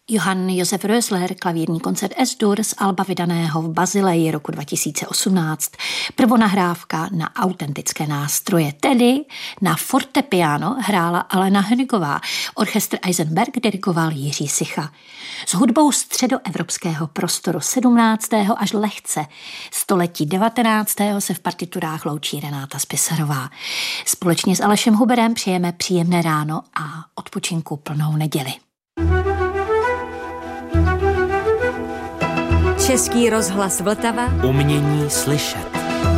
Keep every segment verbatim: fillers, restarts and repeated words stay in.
Johann Josef Rösler, klavírní koncert Es-Dur z alba vydaného v Basileji roku dva tisíce osmnáct. Prvonahrávka na autentické nástroje, tedy na fortepiano hrála Alena Hönigová, orchestr Eisenberg dirigoval Jiří Sicha. S hudbou středoevropského prostoru sedmnáctého až lehce století devatenáctého se v partiturách loučí Renáta Spisarová. Společně s Alešem Huberem přejeme příjemné ráno a odpočinku plnou neděli. Český rozhlas Vltava. Umění slyšet.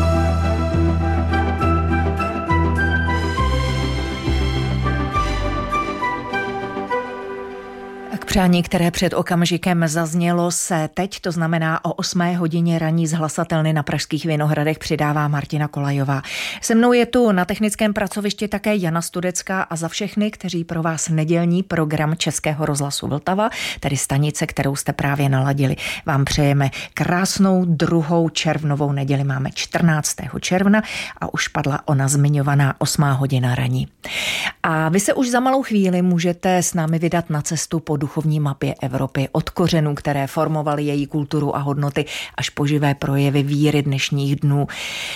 Přání, které před okamžikem zaznělo, se teď, to znamená o osmé hodině raní z hlasatelny na Pražských Vinohradech, přidává Martina Kolajová. Se mnou je tu na technickém pracovišti také Jana Studecká a za všechny, kteří pro vás nedělní program Českého rozhlasu Vltava, tedy stanice, kterou jste právě naladili, vám přejeme krásnou druhou červnovou neděli. Máme čtrnáctého června a už padla ona zmiňovaná osmá hodina raní. A vy se už za malou chvíli můžete s námi vydat na cestu po duchovní mapě Evropy, od kořenů, které formovaly její kulturu a hodnoty, až po živé projevy víry dnešních dnů.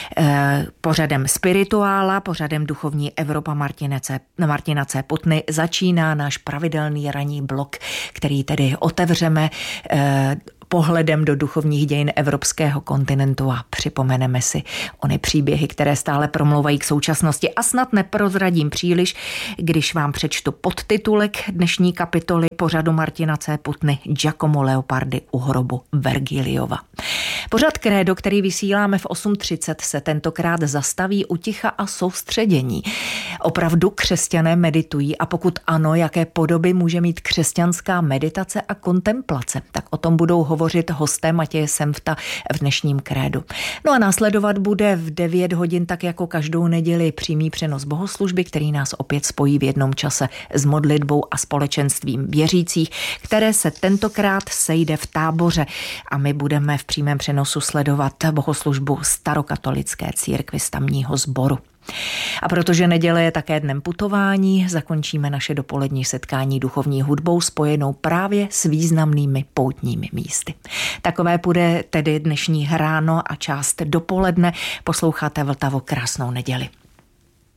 E, pořadem Spirituála, pořadem Duchovní Evropa Martina C. Martina C. Putny začíná náš pravidelný ranní blok, který tedy otevřeme e, pohledem do duchovních dějin evropského kontinentu a připomeneme si ony příběhy, které stále promlouvají k současnosti a snad neprozradím příliš, když vám přečtu podtitulek dnešní kapitoly pořadu Martina C. Putny Giacomo Leopardi u hrobu Vergiliova. Pořad Krédo, který vysíláme v osm třicet, se tentokrát zastaví u ticha a soustředění. Opravdu křesťané meditují a pokud ano, jaké podoby může mít křesťanská meditace a kontemplace, tak o tom budou hovořit hosté Matěje Semfta v dnešním Krédu. No a následovat bude v devět hodin, tak jako každou neděli, přímý přenos bohoslužby, který nás opět spojí v jednom čase s modlitbou a společenstvím věřících, které se tentokrát sejde v Táboře a my budeme v přímém přenosu sledovat bohoslužbu starokatolické církvi z tamního sboru. A protože neděle je také dnem putování, zakončíme naše dopolední setkání duchovní hudbou spojenou právě s významnými poutními místy. Takové bude tedy dnešní ráno a část dopoledne. Posloucháte Vltavo, krásnou neděli.